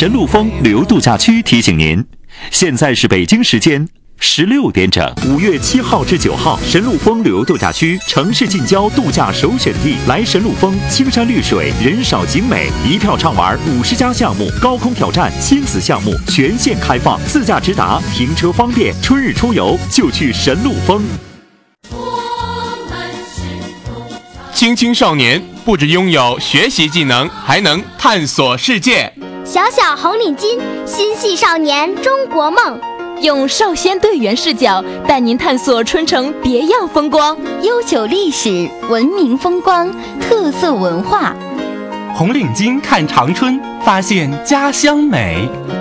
神鹿峰旅游度假区提醒您，现在是北京时间16点整。5月7号至9号，神鹿峰旅游度假区城市近郊度假首选地，来神鹿峰，青山绿水，人少景美，一票畅玩50家项目，高空挑战、亲子项目全线开放，自驾直达，停车方便。春日出游就去神鹿峰。 青青少年不只拥有学习技能，还能探索世界。 小小红领巾，心系少年中国梦。 用少先队员视角带您探索春城别样风光， 悠久历史、文明风光、特色文化。 红领巾看长春，发现家乡美。